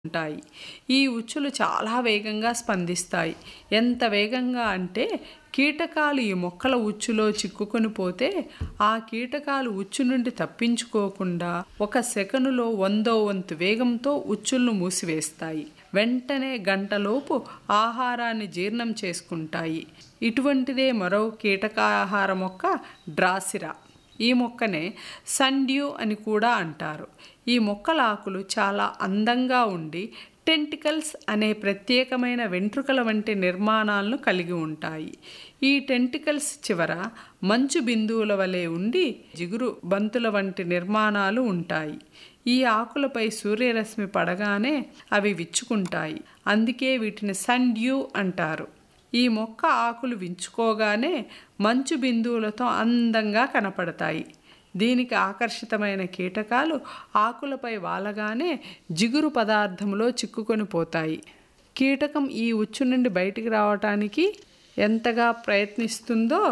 ఉంటాయి. ఈ ఉచ్చులు చాలా వేగంగా స్పందిస్తాయి. ఎంత వేగంగా అంటే కీటకాలు ఈ మొక్కల ఉచ్చులో చిక్కుకొని పోతే ఆ కీటకాలు ఉచ్చు నుండి తప్పించుకోకుండా ఒక సెకనులో 100వ వంతు వేగంతో ఉచ్చులను మూసివేస్తాయి. వెంటనే గంటలోపు ఆహారాన్ని జీర్ణం చేసుకుంటాయి. ఇటువంటిదే మరో కీటకాహార మొక్క డ్రాసిరా. ఈ మొక్కనే సన్డ్యూ అని కూడా అంటారు. ఈ మొక్కల ఆకులు చాలా అందంగా ఉండి టెంటికల్స్ అనే ప్రత్యేకమైన వెంట్రుకల వంటి నిర్మాణాలను కలిగి ఉంటాయి. ఈ టెంటికల్స్ చివర మంచు బిందువుల వలె ఉండి జిగురు బంతుల వంటి నిర్మాణాలు ఉంటాయి. ఈ ఆకులపై సూర్యరశ్మి పడగానే అవి విచ్చుకుంటాయి. అందుకే వీటిని సన్డ్యూ అంటారు. ఈ మొక్క ఆకులు వించుకోగానే మంచు బిందువులతో అందంగా కనపడతాయి. దీనికి ఆకర్షితమైన కీటకాలు ఆకులపై వాలగానే జిగురు పదార్థంలో చిక్కుకొని పోతాయి. కీటకం ఈ ఉచ్చు నుండి బయటికి రావటానికి ఎంతగా ప్రయత్నిస్తుందో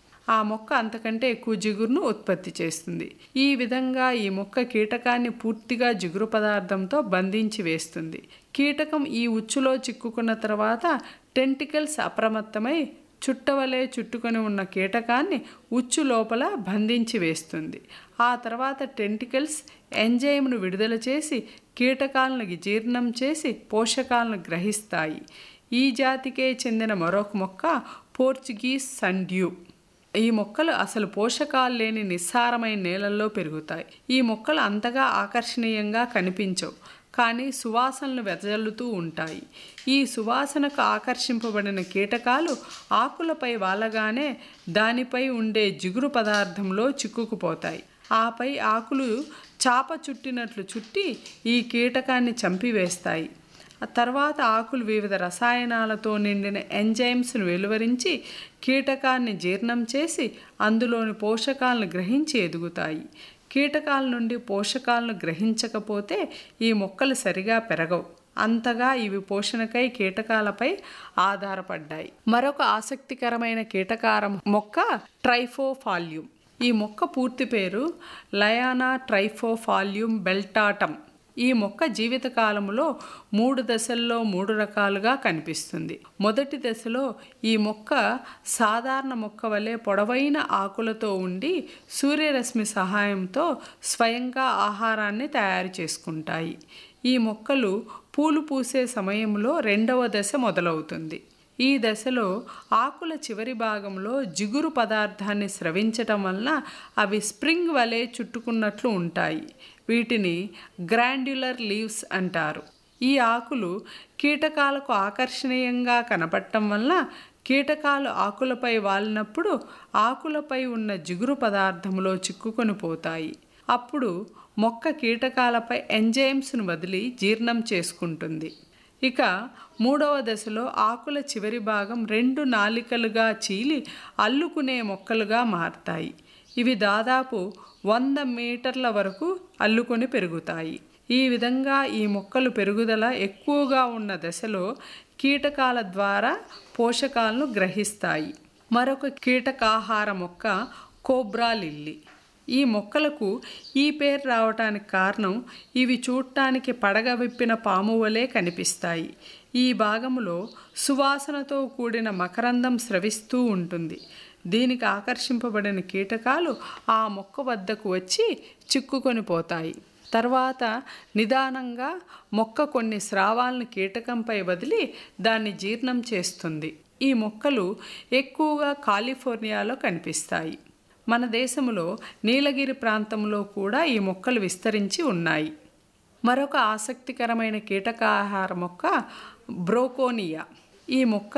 ఆ మొక్క అంతకంటే ఎక్కువ జిగురును ఉత్పత్తి చేస్తుంది. ఈ విధంగా ఈ మొక్క కీటకాన్ని పూర్తిగా జిగురు పదార్థంతో బంధించి వేస్తుంది. కీటకం ఈ ఉచ్చులో చిక్కుకున్న తర్వాత టెంటికల్స్ అప్రమత్తమై చుట్టవలే చుట్టుకొని ఉన్న కీటకాన్ని ఉచ్చు లోపల బంధించి వేస్తుంది. ఆ తర్వాత టెంటికల్స్ ఎంజైమ్ను విడుదల చేసి కీటకాలను జీర్ణం చేసి పోషకాలను గ్రహిస్తాయి. ఈ జాతికే చెందిన మరొక మొక్క పోర్చుగీస్ సన్డ్యూ. ఈ మొక్కలు అసలు పోషకాలు లేని నిస్సారమైన నేలల్లో పెరుగుతాయి. ఈ మొక్కలు అంతగా ఆకర్షణీయంగా కనిపించవు, కానీ సువాసనలు వెదజల్లుతూ ఉంటాయి. ఈ సువాసనకు ఆకర్షింపబడిన కీటకాలు ఆకులపై వాలగానే దానిపై ఉండే జిగురు పదార్థంలో చిక్కుకుపోతాయి. ఆపై ఆకులు చాప చుట్టినట్లు చుట్టి ఈ కీటకాన్ని చంపివేస్తాయి. తర్వాత ఆకులు వివిధ రసాయనాలతో నిండిన ఎంజైమ్స్ను వెలువరించి కీటకాన్ని జీర్ణం చేసి అందులోని పోషకాలను గ్రహించి ఎదుగుతాయి. కీటకాల నుండి పోషకాలను గ్రహించకపోతే ఈ మొక్కలు సరిగా పెరగవు. అంతగా ఇవి పోషణకై కీటకాలపై ఆధారపడ్డాయి. మరొక ఆసక్తికరమైన కీటకార మొక్క ట్రైఫోఫాల్యూమ్. ఈ మొక్క పూర్తి పేరు లయానా ట్రైఫోఫాల్యూమ్ బెల్టాటమ్. ఈ మొక్క జీవితకాలంలో 3 దశల్లో 3 రకాలుగా కనిపిస్తుంది. మొదటి దశలో ఈ మొక్క సాధారణ మొక్క వలె పొడవైన ఆకులతో ఉండి సూర్యరశ్మి సహాయంతో స్వయంగా ఆహారాన్ని తయారు చేసుకుంటాయి. ఈ మొక్కలు పూలు పూసే సమయంలో 2వ దశ మొదలవుతుంది. ఈ దశలో ఆకుల చివరి భాగంలో జిగురు పదార్థాన్ని స్రవించటం వలన అవి స్ప్రింగ్ వలె చుట్టుకున్నట్లు ఉంటాయి. వీటిని గ్రాండ్యులర్ లీవ్స్ అంటారు. ఈ ఆకులు కీటకాలకు ఆకర్షణీయంగా కనపడటం వలన కీటకాలు ఆకులపై వాలినప్పుడు ఆకులపై ఉన్న జిగురు పదార్థంలో చిక్కుకొని పోతాయి. అప్పుడు మొక్క కీటకాలపై ఎంజైమ్స్ను వదిలి జీర్ణం చేసుకుంటుంది. ఇక 3వ దశలో ఆకుల చివరి భాగం 2 నాళికలుగా చీలి అల్లుకునే మొక్కలుగా మారతాయి. ఇవి దాదాపు 100 మీటర్ల వరకు అల్లుకొని పెరుగుతాయి. ఈ విధంగా ఈ మొక్కలు పెరుగుదల ఎక్కువగా ఉన్న దశలో కీటకాల ద్వారా పోషకాలను గ్రహిస్తాయి. మరొక కీటకాహార మొక్క కోబ్రా లిల్లీ. ఈ మొక్కలకు ఈ పేరు రావటానికి కారణం ఇవి చూడటానికి పడగ విప్పిన పాము వలె కనిపిస్తాయి. ఈ భాగంలో సువాసనతో కూడిన మకరందం స్రవిస్తూ ఉంటుంది. దీనికి ఆకర్షింపబడిన కీటకాలు ఆ మొక్క వద్దకు వచ్చి చిక్కుకొని పోతాయి. తర్వాత నిదానంగా మొక్క కొన్ని స్రావాలను కీటకంపై వదిలి దాన్ని జీర్ణం చేస్తుంది. ఈ మొక్కలు ఎక్కువగా కాలిఫోర్నియాలో కనిపిస్తాయి. మన దేశంలో నీలగిరి ప్రాంతంలో కూడా ఈ మొక్కలు విస్తరించి ఉన్నాయి. మరొక ఆసక్తికరమైన కీటకాహార మొక్క బ్రోకోనియా. ఈ మొక్క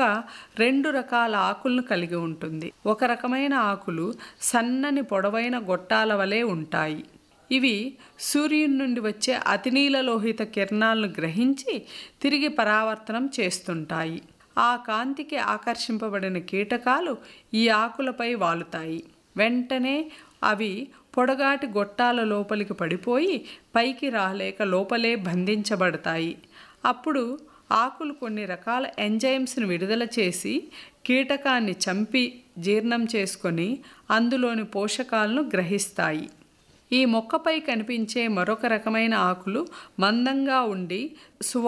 2 రకాల ఆకులను కలిగి ఉంటుంది. ఒక రకమైన ఆకులు సన్నని పొడవైన గొట్టాల వలె ఉంటాయి. ఇవి సూర్యుని నుండి వచ్చే అతినీలలోహిత కిరణాలను గ్రహించి తిరిగి పరావర్తనం చేస్తుంటాయి. ఆ కాంతికి ఆకర్షింపబడిన కీటకాలు ఈ ఆకులపై వాలుతాయి. వెంటనే అవి పొడగాటి గొట్టాల లోపలికి పడిపోయి పైకి రాలేక లోపలే బంధించబడతాయి. అప్పుడు ఆకులు కొన్ని రకాల ఎంజైమ్స్ను విడుదల చేసి కీటకాన్ని చంపి జీర్ణం చేసుకొని అందులోని పోషకాలను గ్రహిస్తాయి. ఈ మొక్కపై కనిపించే మరొక రకమైన ఆకులు మందంగా ఉండి